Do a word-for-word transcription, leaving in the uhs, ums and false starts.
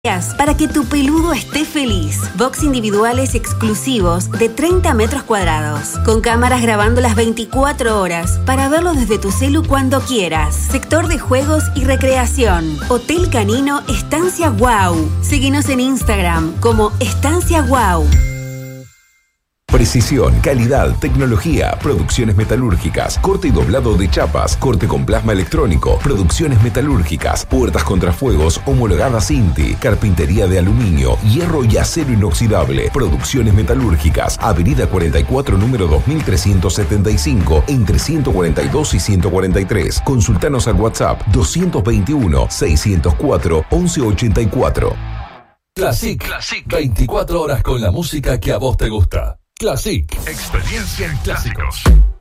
para que tu peludo esté feliz. Box individuales exclusivos de treinta metros cuadrados, con cámaras grabando las veinticuatro horas para verlo desde tu celu cuando quieras. Sector de juegos y recreación. Hotel Canino Estancia Wow. Síguenos en Instagram como Estancia Wow. Precisión, calidad, tecnología, producciones metalúrgicas, corte y doblado de chapas, corte con plasma electrónico, producciones metalúrgicas, puertas contrafuegos homologadas INTI, carpintería de aluminio, hierro y acero inoxidable, producciones metalúrgicas, Avenida cuarenta y cuatro, número dos mil trescientos setenta y cinco, entre ciento cuarenta y dos y ciento cuarenta y tres. Consultanos al WhatsApp doscientos veintiuno, seiscientos cuatro, once ochenta y cuatro. Classic. Classic. veinticuatro horas con la música que a vos te gusta. Classic. Experiencia en clásicos.